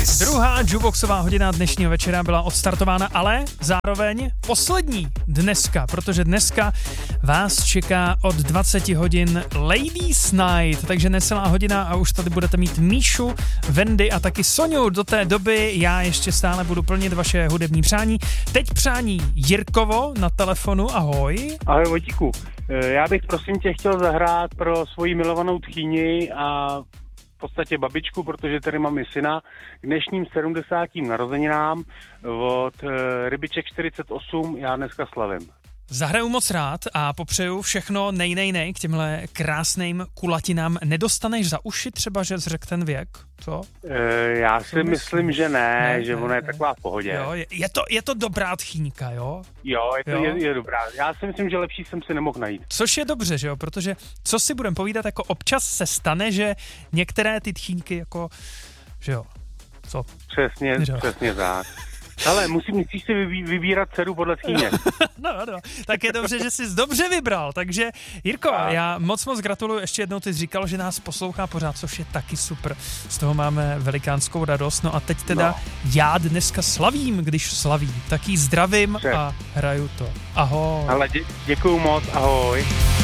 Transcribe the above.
Druhá jukeboxová hodina dnešního večera byla odstartována, ale zároveň poslední dneska, protože dneska vás čeká od 20 hodin Ladies Night, takže necelá hodina a už tady budete mít Míšu, Wendy a taky Soňu. Do té doby já ještě stále budu plnit vaše hudební přání. Teď přání Jirkovo na telefonu, ahoj. Ahoj Vojtíku, já bych prosím tě chtěl zahrát pro svoji milovanou tchýni a v podstatě babičku, protože tady mám i syna, k dnešním 70. narozeninám od Rybiček 48 já dneska slavím. Zahraju moc rád a popřeju všechno nej k těmhle krásným kulatinám. Nedostaneš za uši třeba, že zřek ten věk? Co? Já si myslím, že ne, že ona je taková v pohodě. Jo, je to dobrá tchýnka, jo? Jo, je dobrá. Já si myslím, že lepší jsem si nemohl najít. Což je dobře, že jo, protože co si budem povídat, jako občas se stane, že některé ty tchýnky jako, že jo, co? Přesně tak. Ale musíš si vybírat dceru podle tchýně. No, tak je dobře, že jsi dobře vybral, takže Jirko, já moc gratuluju, ještě jednou ty jsi říkal, že nás poslouchá pořád, což je taky super, z toho máme velikánskou radost, no a teď teda já dneska slavím, když slaví, tak jí zdravím a hraju to. Ahoj. Ale děkuju moc, ahoj.